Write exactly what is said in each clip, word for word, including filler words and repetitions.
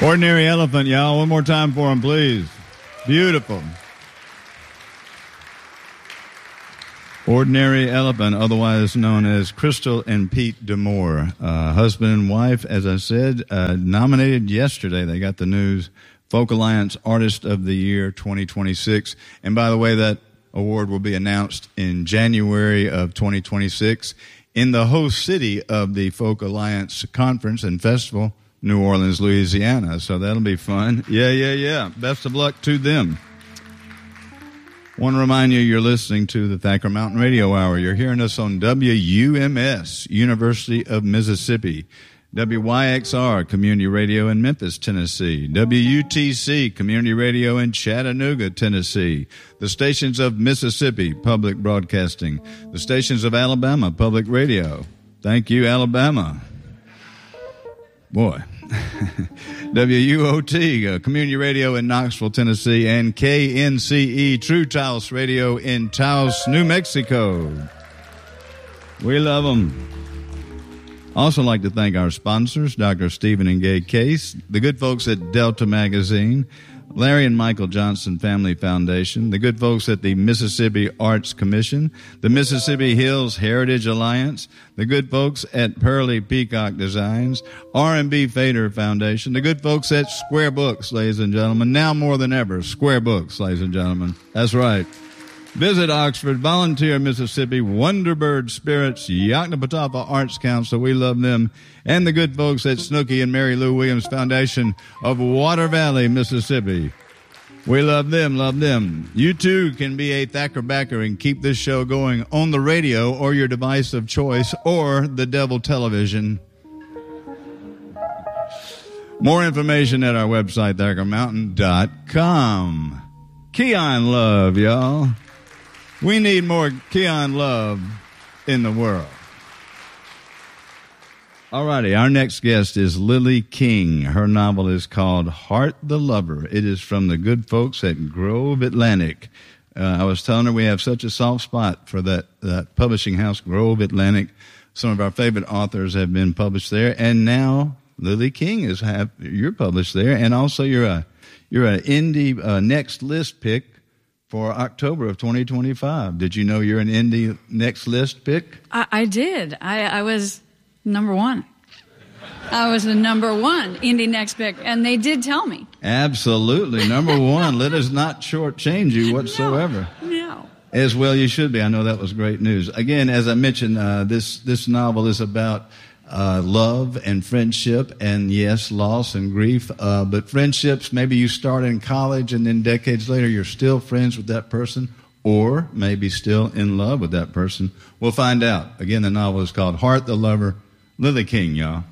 Ordinary Elephant, y'all. One more time for them, please. Beautiful. Ordinary Elephant, otherwise known as Crystal and Pete D'Amour. Uh, husband and wife, as I said, uh, nominated yesterday. They got the news. Folk Alliance Artist of the Year twenty twenty-six. And by the way, that award will be announced in January of twenty twenty-six in the host city of the Folk Alliance Conference and Festival, New Orleans, Louisiana. So that'll be fun. Yeah, yeah, yeah. Best of luck to them. Want to remind you, you're listening to the Thacker Mountain Radio Hour. You're hearing us on W U M S, University of Mississippi, W Y X R, Community Radio in Memphis, Tennessee, W U T C, Community Radio in Chattanooga, Tennessee, the stations of Mississippi, Public Broadcasting, the stations of Alabama, Public Radio. Thank you, Alabama. Boy. W U O T, uh, Community Radio in Knoxville, Tennessee, and K N C E, True Taos Radio in Taos, New Mexico. We love them. Also like to thank our sponsors, Doctor Stephen and Gay Case, the good folks at Delta Magazine, Larry and Michael Johnson Family Foundation, the good folks at the Mississippi Arts Commission, the Mississippi Hills Heritage Alliance, the good folks at Pearly Peacock Designs, R and B Fader Foundation, the good folks at Square Books, ladies and gentlemen. Now more than ever, Square Books, ladies and gentlemen. That's right. Visit Oxford, Volunteer Mississippi, Wonderbird Spirits, Yoknapatawpha Arts Council, we love them, and the good folks at Snooky and Mary Lou Williams Foundation of Water Valley, Mississippi. We love them, love them. You too can be a Thacker backer and keep this show going on the radio or your device of choice or the Devil Television. More information at our website, thacker mountain dot com. Keon love, y'all. We need more Keon love in the world. All righty, our next guest is Lily King. Her novel is called Heart the Lover. It is from the good folks at Grove Atlantic. Uh, I was telling her we have such a soft spot for that, that publishing house, Grove Atlantic. Some of our favorite authors have been published there, and now Lily King is have you're published there, and also you're a you're an indie uh, next list pick for October of twenty twenty-five. Did you know you're an indie next list pick? I, I did. I, I was number one. I was the number one indie next pick, and they did tell me. Absolutely, number one. Let us not shortchange you whatsoever. No, no. As well you should be. I know that was great news. Again, as I mentioned, uh, this this novel is about uh, love and friendship, and yes, loss and grief. Uh, but friendships, maybe you start in college, and then decades later you're still friends with that person, or maybe still in love with that person. We'll find out. Again, the novel is called Heart the Lover. Lily King, y'all.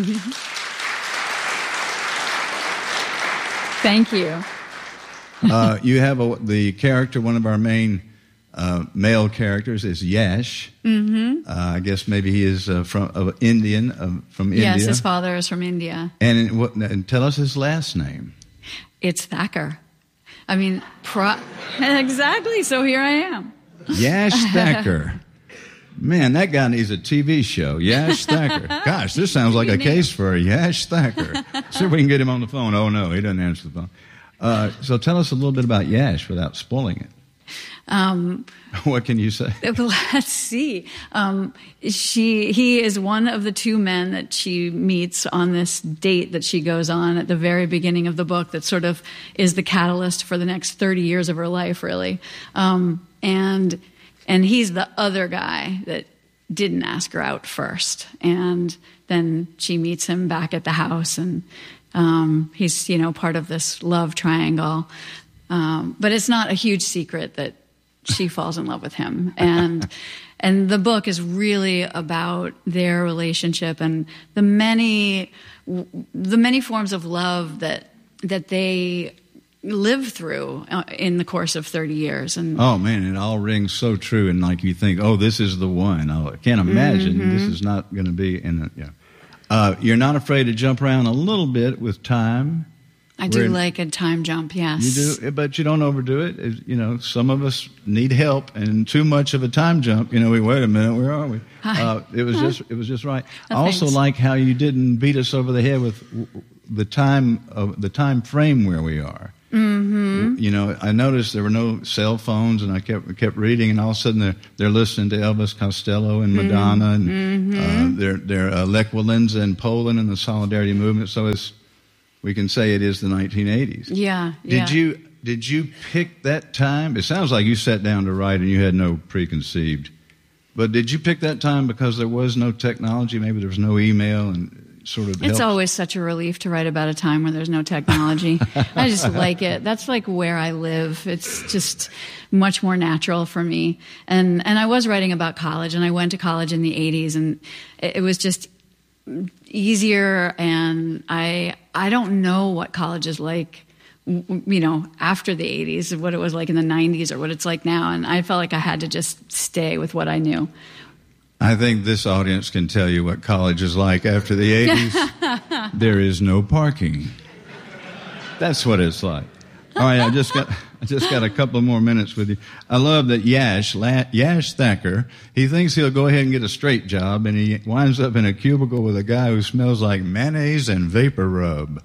Thank you. uh, you have a, the character, one of our main uh, male characters is Yash. Mm-hmm. Uh, I guess maybe he is uh, from uh, Indian, uh, from India. Yes, his father is from India. And, what, and tell us his last name. It's Thacker. I mean, pro- exactly. So here I am. Yash Thacker. Man, that guy needs a T V show. Yash Thacker. Gosh, this sounds like a case for a Yash Thacker. See if we can get him on the phone. Oh, no, he doesn't answer the phone. Uh, so tell us a little bit about Yash without spoiling it. Um, what can you say? Let's see. Um, she, he is one of the two men that she meets on this date that she goes on at the very beginning of the book that sort of is the catalyst for the next thirty years of her life, really. Um, and, and he's the other guy that didn't ask her out first. And then she meets him back at the house, and um, he's, you know, part of this love triangle. Um, but it's not a huge secret that she falls in love with him. And and the book is really about their relationship and the many the many forms of love that that they live through in the course of thirty years. And oh man, it all rings so true. And like you think, oh, this is the one. Oh, I can't imagine mm-hmm. this is not going to be in the, yeah. Uh, you're not afraid to jump around a little bit with time. I do in, like a time jump, yes. You do, but you don't overdo it. It. You know, some of us need help, and too much of a time jump. You know, we wait a minute, where are we? Uh, it was just, it was just right. Oh, I also thanks. like how you didn't beat us over the head with the time of the time frame where we are. Mm-hmm. You know, I noticed there were no cell phones, and I kept kept reading, and all of a sudden they're they're listening to Elvis Costello and Madonna, and mm-hmm. uh, they're they're uh, Lech Walesa in Poland and the Solidarity Movement. So it's we can say it is the nineteen eighties. Yeah. Did yeah. you did you pick that time? It sounds like you sat down to write and you had no preconceived. But did you pick that time because there was no technology? Maybe there was no email and. Sort of it's helps. always such a relief to write about a time where there's no technology. I just like it. That's like where I live. It's just much more natural for me. And and I was writing about college, and I went to college in the eighties, and it, it was just easier. And I I don't know what college is like, you know, after the eighties, what it was like in the nineties or what it's like now. And I felt like I had to just stay with what I knew. I think this audience can tell you what college is like after the eighties. There is no parking. That's what it's like. All right, I just got I just got a couple more minutes with you. I love that Yash, Yash Thacker, he thinks he'll go ahead and get a straight job, and he winds up in a cubicle with a guy who smells like mayonnaise and vapor rub.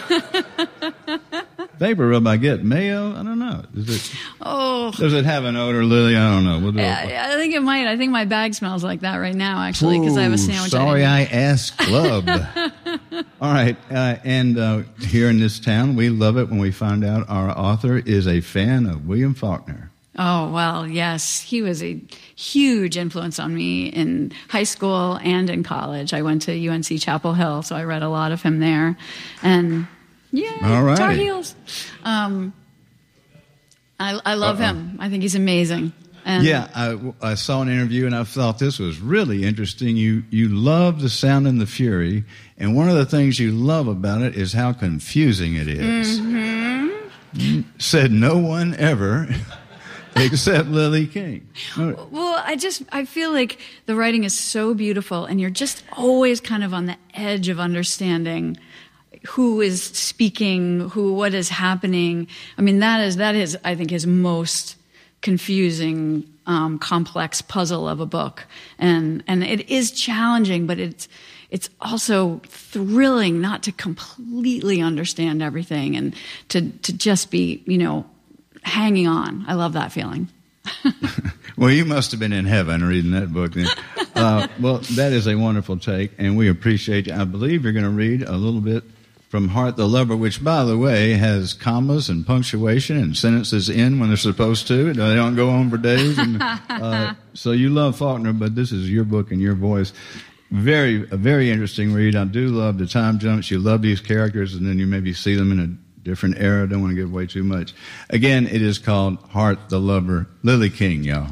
Vapor rub, I get. Mayo? I don't know. Does it, oh. Does it have an odor, Lily? I don't know. We'll do I, it. I think it might. I think my bag smells like that right now, actually, because I have a sandwich. Sorry I, I asked club. All right. Uh, and uh, here in this town, we love it when we find out our author is a fan of William Faulkner. Oh, well, yes. He was a huge influence on me in high school and in college. I went to U N C Chapel Hill, so I read a lot of him there. And... yeah, all right. Tar Heels. Um, I, I love Uh-oh. him. I think he's amazing. And yeah, I, I saw an interview and I thought this was really interesting. You you love The Sound and the Fury, and one of the things you love about it is how confusing it is. Mm-hmm. Said no one ever except Lily King. Well, I just I feel like the writing is so beautiful, and you're just always kind of on the edge of understanding who is speaking, who, what is happening. I mean, that is, that is, I think, his most confusing, um, complex puzzle of a book. And, and it is challenging, but it's, it's also thrilling not to completely understand everything and to, to just be, you know, hanging on. I love that feeling. Well, you must have been in heaven reading that book then. Uh, well, that is a wonderful take, and we appreciate you. I believe you're going to read a little bit from Heart the Lover, which, by the way, has commas and punctuation and sentences in when they're supposed to. They don't go on for days. And, uh, so you love Faulkner, but this is your book and your voice. Very, a very interesting read. I do love the time jumps. You love these characters, and then you maybe see them in a different era. Don't want to give away too much. Again, it is called Heart the Lover. Lily King, y'all.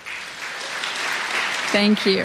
Thank you.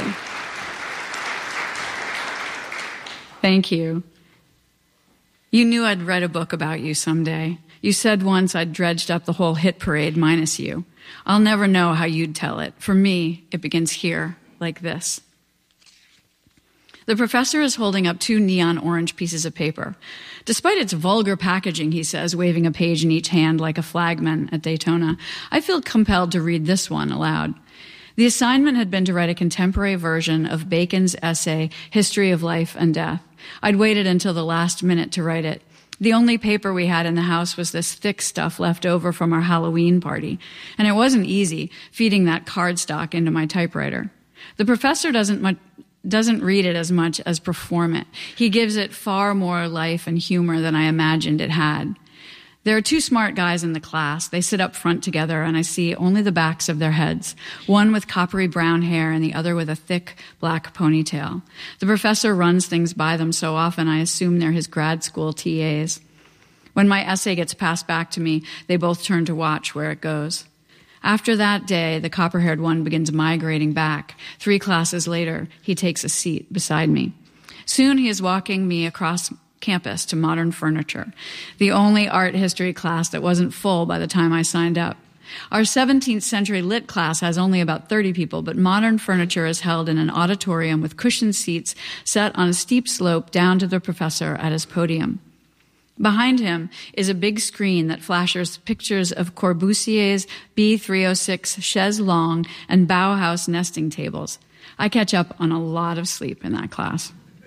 Thank you. You knew I'd write a book about you someday. You said once I'd dredged up the whole hit parade minus you. I'll never know how you'd tell it. For me, it begins here, like this. The professor is holding up two neon orange pieces of paper. Despite its vulgar packaging, he says, waving a page in each hand like a flagman at Daytona, I feel compelled to read this one aloud. The assignment had been to write a contemporary version of Bacon's essay, History of Life and Death. I'd waited until the last minute to write it. The only paper we had in the house was this thick stuff left over from our Halloween party, and it wasn't easy feeding that cardstock into my typewriter. The professor doesn't much, doesn't read it as much as perform it. He gives it far more life and humor than I imagined it had. There are two smart guys in the class. They sit up front together, and I see only the backs of their heads, one with coppery brown hair and the other with a thick black ponytail. The professor runs things by them so often I assume they're his grad school T As. When my essay gets passed back to me, they both turn to watch where it goes. After that day, the copper-haired one begins migrating back. Three classes later, he takes a seat beside me. Soon he is walking me across campus to Modern Furniture, the only art history class that wasn't full by the time I signed up. Our seventeenth century lit class has only about thirty people, but Modern Furniture is held in an auditorium with cushioned seats set on a steep slope down to the professor at his podium. Behind him is a big screen that flashes pictures of Corbusier's B three oh six chaise longue and Bauhaus nesting tables. I catch up on a lot of sleep in that class.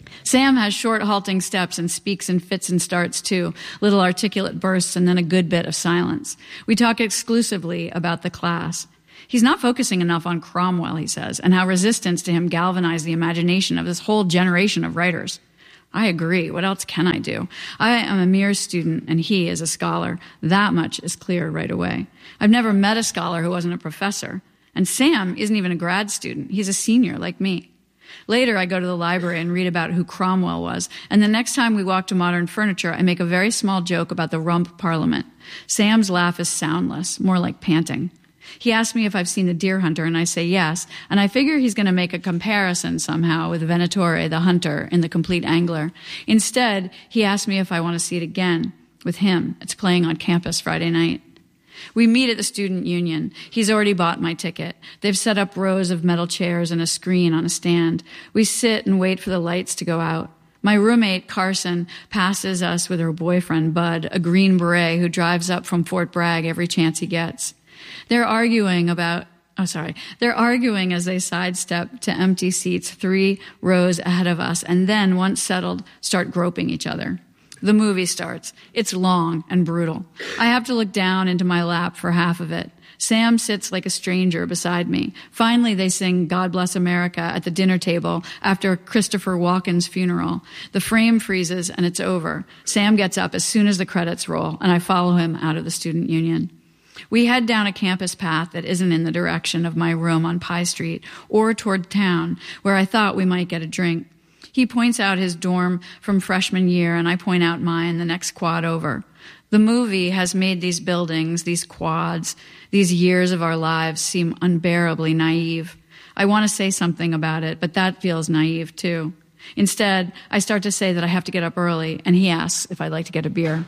Sam has short, halting steps and speaks in fits and starts, too, little articulate bursts and then a good bit of silence. We talk exclusively about the class. He's not focusing enough on Cromwell, he says, and how resistance to him galvanized the imagination of this whole generation of writers. I agree. What else can I do? I am a mere student, and he is a scholar. That much is clear right away. I've never met a scholar who wasn't a professor. And Sam isn't even a grad student. He's a senior like me. Later, I go to the library and read about who Cromwell was. And the next time we walk to Modern Furniture, I make a very small joke about the Rump Parliament. Sam's laugh is soundless, more like panting. He asks me if I've seen The Deer Hunter, and I say yes, and I figure he's going to make a comparison somehow with Venatore, the hunter, in The Complete Angler. Instead, he asks me if I want to see it again with him. It's playing on campus Friday night. We meet at the student union. He's already bought my ticket. They've set up rows of metal chairs and a screen on a stand. We sit and wait for the lights to go out. My roommate, Carson, passes us with her boyfriend, Bud, a Green Beret who drives up from Fort Bragg every chance he gets. They're arguing about, oh, sorry. They're arguing as they sidestep to empty seats three rows ahead of us, and then, once settled, start groping each other. The movie starts. It's long and brutal. I have to look down into my lap for half of it. Sam sits like a stranger beside me. Finally, they sing God Bless America at the dinner table after Christopher Walken's funeral. The frame freezes and it's over. Sam gets up as soon as the credits roll, and I follow him out of the student union. We head down a campus path that isn't in the direction of my room on Pie Street or toward town, where I thought we might get a drink. He points out his dorm from freshman year, and I point out mine the next quad over. The movie has made these buildings, these quads, these years of our lives seem unbearably naive. I want to say something about it, but that feels naive too. Instead, I start to say that I have to get up early, and he asks if I'd like to get a beer.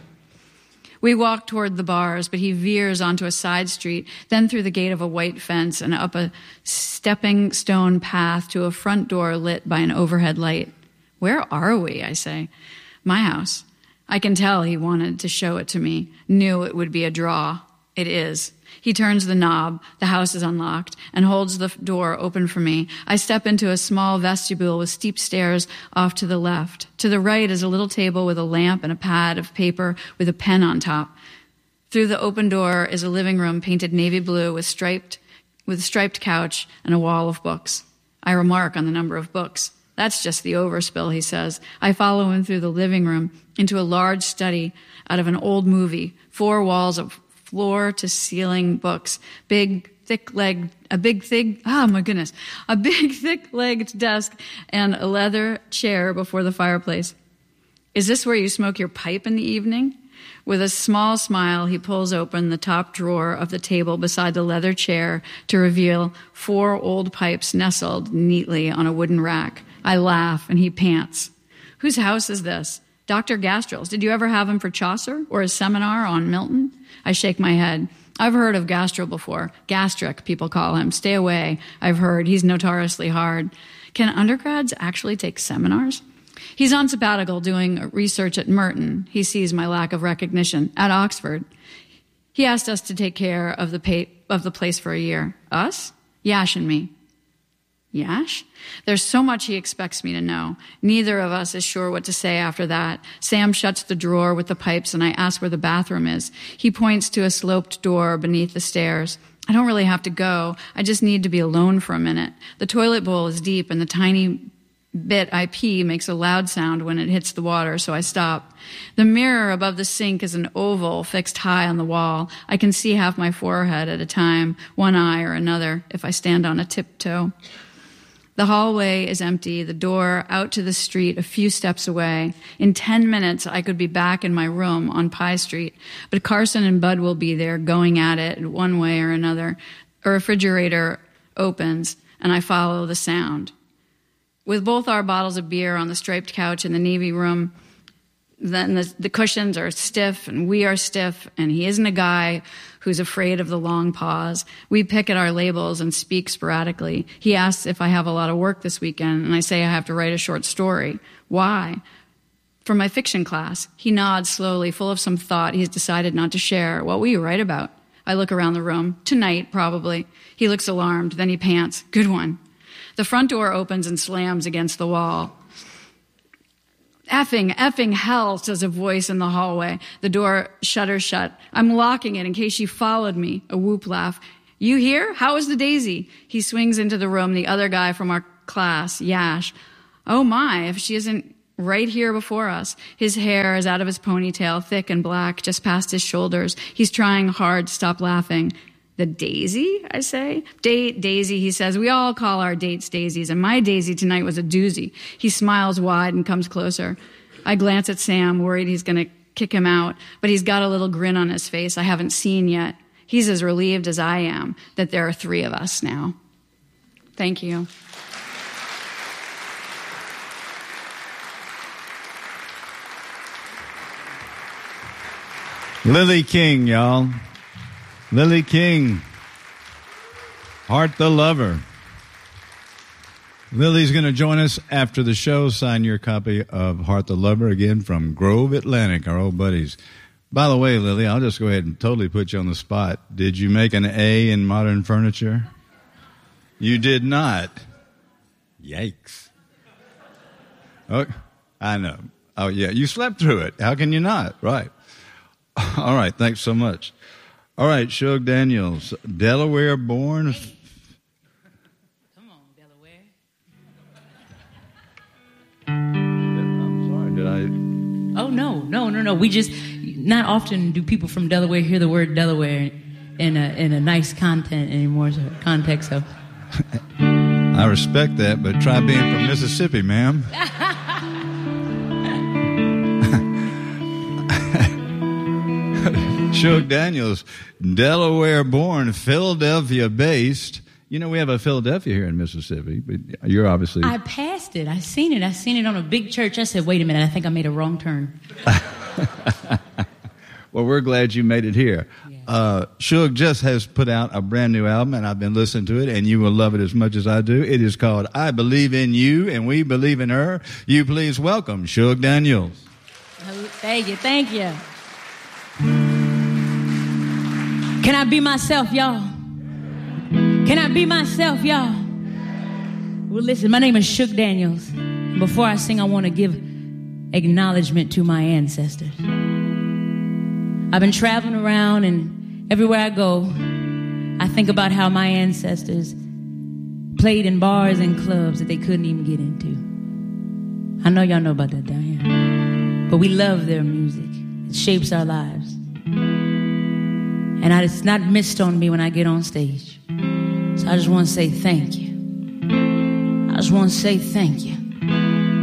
We walk toward the bars, but he veers onto a side street, then through the gate of a white fence and up a stepping stone path to a front door lit by an overhead light. Where are we? I say. My house. I can tell he wanted to show it to me, knew it would be a draw. It is. He turns the knob, the house is unlocked, and holds the door open for me. I step into a small vestibule with steep stairs off to the left. To the right is a little table with a lamp and a pad of paper with a pen on top. Through the open door is a living room painted navy blue with striped, with a striped couch and a wall of books. I remark on the number of books. That's just the overspill, he says. I follow him through the living room into a large study out of an old movie, four walls of floor-to-ceiling books, big, thick-legged, a big, thick, oh my goodness, a big, thick-legged desk, and a leather chair before the fireplace. Is this where you smoke your pipe in the evening? With a small smile, he pulls open the top drawer of the table beside the leather chair to reveal four old pipes nestled neatly on a wooden rack. I laugh, and he pants. Whose house is this? Doctor Gastrell's. Did you ever have him for Chaucer or a seminar on Milton? I shake my head. I've heard of Gastrell before. Gastric, people call him. Stay away. I've heard. He's notoriously hard. Can undergrads actually take seminars? He's on sabbatical doing research at Merton. He sees my lack of recognition. At Oxford. He asked us to take care of the pa- of the place for a year. Us? Yash and me. Yash? There's so much he expects me to know. Neither of us is sure what to say after that. Sam shuts the drawer with the pipes, and I ask where the bathroom is. He points to a sloped door beneath the stairs. I don't really have to go. I just need to be alone for a minute. The toilet bowl is deep, and the tiny bit I pee makes a loud sound when it hits the water, so I stop. The mirror above the sink is an oval fixed high on the wall. I can see half my forehead at a time, one eye or another, if I stand on a tiptoe. The hallway is empty, the door out to the street a few steps away. In ten minutes, I could be back in my room on Pie Street, but Carson and Bud will be there going at it one way or another. A refrigerator opens, and I follow the sound. With both our bottles of beer on the striped couch in the Navy room, then the, the cushions are stiff, and we are stiff, and he isn't a guy who's afraid of the long pause. We pick at our labels and speak sporadically. He asks if I have a lot of work this weekend, and I say I have to write a short story. Why? For my fiction class. He nods slowly, full of some thought he's decided not to share. What will you write about? I look around the room. Tonight, probably. He looks alarmed, then he pants. Good one. The front door opens and slams against the wall. Effing, effing hell, says a voice in the hallway. The door shutters shut. I'm locking it in case she followed me. A whoop laugh. You here? How is the daisy? He swings into the room, the other guy from our class, Yash. Oh my, if she isn't right here before us. His hair is out of his ponytail, thick and black, just past his shoulders. He's trying hard to stop laughing. The daisy, I say? Date, Daisy, he says. We all call our dates daisies, and my daisy tonight was a doozy. He smiles wide and comes closer. I glance at Sam, worried he's going to kick him out, but he's got a little grin on his face I haven't seen yet. He's as relieved as I am that there are three of us now. Thank you. Lily King, y'all. Lily King, Heart the Lover. Lily's going to join us after the show. Sign your copy of Heart the Lover, again from Grove Atlantic, our old buddies. By the way, Lily, I'll just go ahead and totally put you on the spot. Did you make an A in modern furniture? You did not. Yikes. Oh, I know. Oh, yeah, you slept through it. How can you not? Right. All right, thanks so much. All right, Shug Daniels, Delaware born. Hey. Come on, Delaware. I'm sorry, did I? Oh, no, no, no, no. We just, not often do people from Delaware hear the word Delaware in a in a nice content anymore, so, context. So. I respect that, but try being from Mississippi, ma'am. Shug Daniels, Delaware-born, Philadelphia-based. You know, we have a Philadelphia here in Mississippi, but you're obviously... I passed it. I seen it. I seen it on a big church. I said, wait a minute, I think I made a wrong turn. Well, we're glad you made it here. Yeah. Uh, Shug just has put out a brand new album, and I've been listening to it, and you will love it as much as I do. It is called I Believe in You, and we believe in her. You please welcome Shug Daniels. Thank you, thank you. Can I be myself, y'all? Can I be myself, y'all? Well, listen, my name is Shug Daniels. Before I sing, I want to give acknowledgement to my ancestors. I've been traveling around, and everywhere I go, I think about how my ancestors played in bars and clubs that they couldn't even get into. I know y'all know about that down here. But we love their music. It shapes our lives. And I, it's not missed on me when I get on stage. So I just want to say thank you. I just want to say thank you.